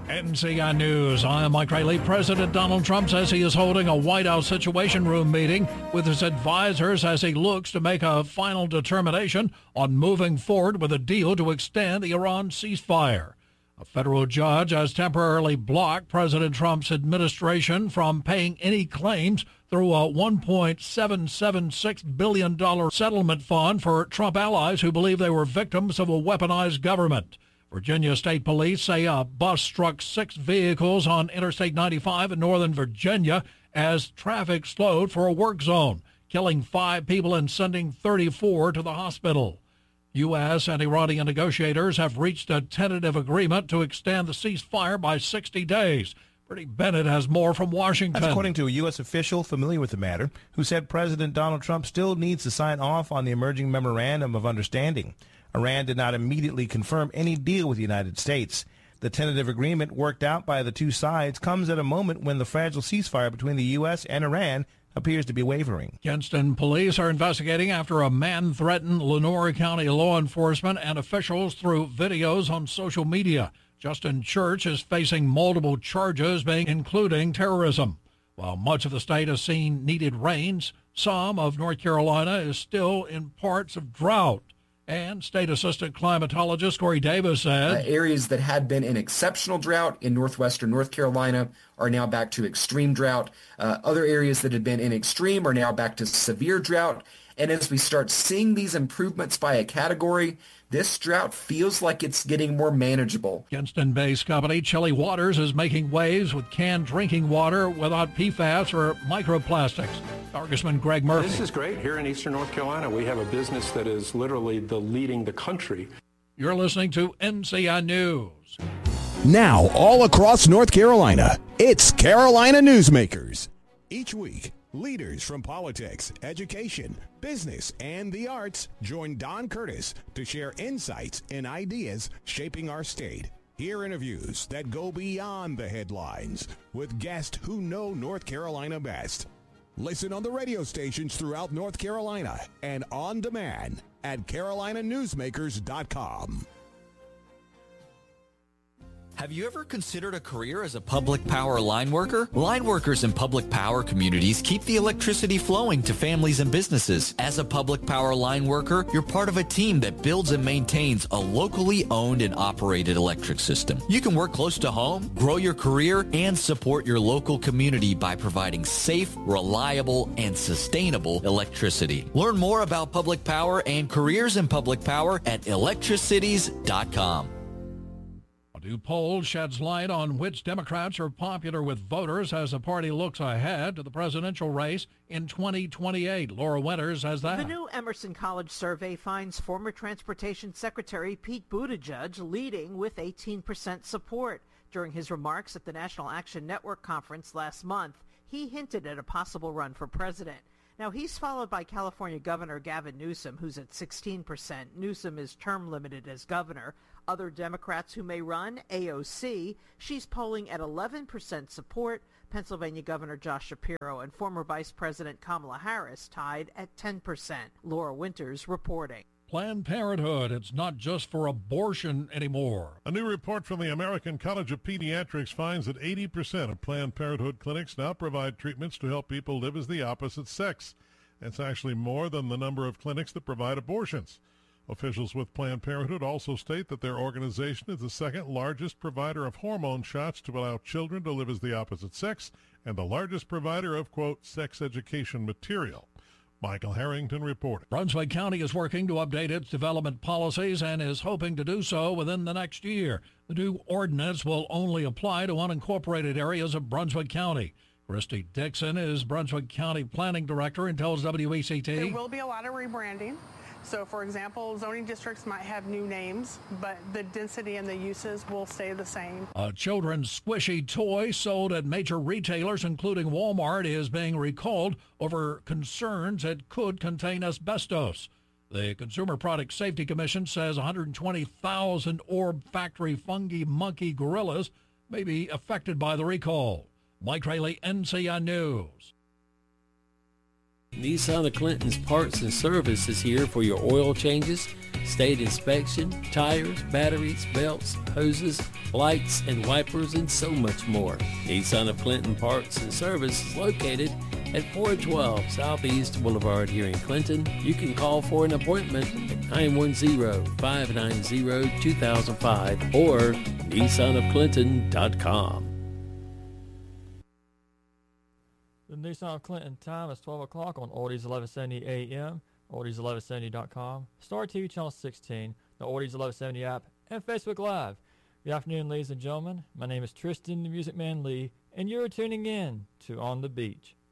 NCI News. I'm Mike Riley. President Donald Trump says he is holding a White House Situation Room meeting with his advisors as he looks to make a final determination on moving forward with a deal to extend the Iran ceasefire. A federal judge has temporarily blocked President Trump's administration from paying any claims through a $1.776 billion settlement fund for Trump allies who believe they were victims of a weaponized government. Virginia State Police say a bus struck 6 vehicles on Interstate 95 in Northern Virginia as traffic slowed for a work zone, killing 5 people and sending 34 to the hospital. U.S. and Iranian negotiators have reached a tentative agreement to extend the ceasefire by 60 days. Bernie Bennett has more from Washington. That's according to a U.S. official familiar with the matter, who said President Donald Trump still needs to sign off on the emerging memorandum of understanding. Iran did not immediately confirm any deal with the United States. The tentative agreement worked out by the two sides comes at a moment when the fragile ceasefire between the U.S. and Iran appears to be wavering. Kinston police are investigating after a man threatened Lenore County law enforcement and officials through videos on social media. Justin Church is facing multiple charges, including terrorism. While much of the state has seen needed rains, some of North Carolina is still in parts of drought. And State Assistant Climatologist Corey Davis said areas that had been in exceptional drought in northwestern North Carolina are now back to extreme drought. Other areas that had been in extreme are now back to severe drought. And as we start seeing these improvements by a category, this drought feels like it's getting more manageable. Kinston-based company Chili Waters is making waves with canned drinking water without PFAS or microplastics. Congressman Greg Murphy. This is great. Here in eastern North Carolina, we have a business that is literally leading the country. You're listening to NCI News. Now, all across North Carolina, it's Carolina Newsmakers. Each week, leaders from politics, education, business, and the arts join Don Curtis to share insights and ideas shaping our state. Hear interviews that go beyond the headlines with guests who know North Carolina best. Listen on the radio stations throughout North Carolina and on demand at carolinanewsmakers.com. Have you ever considered a career as a public power line worker? Line workers in public power communities keep the electricity flowing to families and businesses. As a public power line worker, you're part of a team that builds and maintains a locally owned and operated electric system. You can work close to home, grow your career, and support your local community by providing safe, reliable, and sustainable electricity. Learn more about public power and careers in public power at electricities.com. A new poll sheds light on which Democrats are popular with voters as the party looks ahead to the presidential race in 2028. Laura Winters has that. The new Emerson College survey finds former Transportation Secretary Pete Buttigieg leading with 18% support. During his remarks at the National Action Network conference last month, he hinted at a possible run for president. Now, he's followed by California Governor Gavin Newsom, who's at 16%. Newsom is term limited as governor. Other Democrats who may run, AOC, she's polling at 11% support. Pennsylvania Governor Josh Shapiro and former Vice President Kamala Harris tied at 10%. Laura Winters reporting. Planned Parenthood, it's not just for abortion anymore. A new report from the American College of Pediatrics finds that 80% of Planned Parenthood clinics now provide treatments to help people live as the opposite sex. That's actually more than the number of clinics that provide abortions. Officials with Planned Parenthood also state that their organization is the second largest provider of hormone shots to allow children to live as the opposite sex and the largest provider of, quote, sex education material. Michael Harrington reporting. Brunswick County is working to update its development policies and is hoping to do so within the next year. The new ordinance will only apply to unincorporated areas of Brunswick County. Christy Dixon is Brunswick County Planning Director and tells WECT. There will be a lot of rebranding. So, for example, zoning districts might have new names, but the density and the uses will stay the same. A children's squishy toy sold at major retailers, including Walmart, is being recalled over concerns it could contain asbestos. The Consumer Product Safety Commission says 120,000 Orb factory fungi monkey gorillas may be affected by the recall. Mike Rayleigh, NCI News. Nissan of Clinton's Parts and Service is here for your oil changes, state inspection, tires, batteries, belts, hoses, lights, and wipers, and so much more. Nissan of Clinton Parts and Service is located at 412 Southeast Boulevard here in Clinton. You can call for an appointment at 910-590-2005 or nissanofclinton.com. The Nissan of Clinton time is 12 o'clock on Oldies 1170 AM, oldies1170.com, Star TV Channel 16, the Oldies 1170 app, and Facebook Live. Good afternoon, ladies and gentlemen. My name is Tristan the Music Man Lee, and you're tuning in to On the Beach.